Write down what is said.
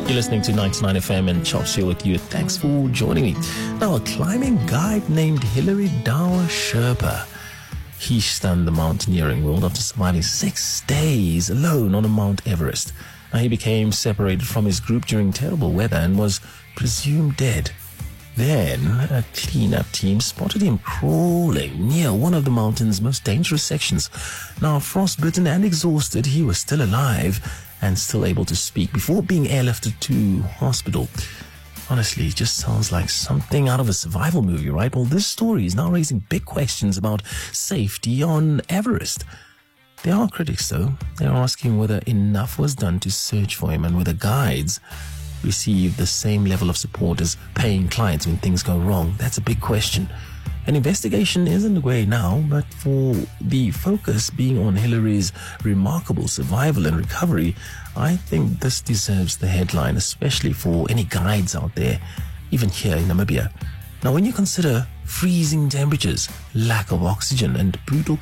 You're listening to 99 FM and Chops here with you. Thanks for joining me. Now, a climbing guide named Hilary Dower Sherpa. He stunned the mountaineering world after surviving 6 days alone on a Mount Everest. Now, he became separated from his group during terrible weather and was presumed dead. Then, a cleanup team spotted him crawling near one of the mountain's most dangerous sections. Now, frostbitten and exhausted, he was still alive and still able to speak before being airlifted to hospital. Honestly, it just sounds like something out of a survival movie, right? Well, this story is now raising big questions about safety on Everest. There are critics, though. They're asking whether enough was done to search for him and whether guides receive the same level of support as paying clients when things go wrong. That's a big question. An investigation is underway now, but for the focus being on Hilary's remarkable survival and recovery, I think this deserves the headline, especially for any guides out there, even here in Namibia. Now, when you consider freezing temperatures, lack of oxygen, and brutal